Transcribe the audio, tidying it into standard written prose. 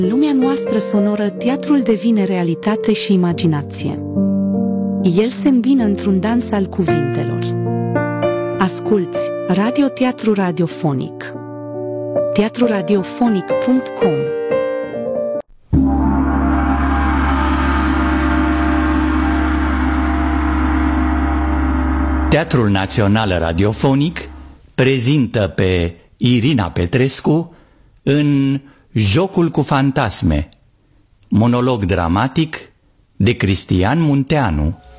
În lumea noastră sonoră, teatrul devine realitate și imaginație. El se îmbină într-un dans al cuvintelor. Asculți radioteatru radiofonic. teatruradiofonic.com. Teatrul Național Radiofonic prezintă pe Irina Petrescu în Jocul cu fantasme, monolog dramatic de Cristian Munteanu.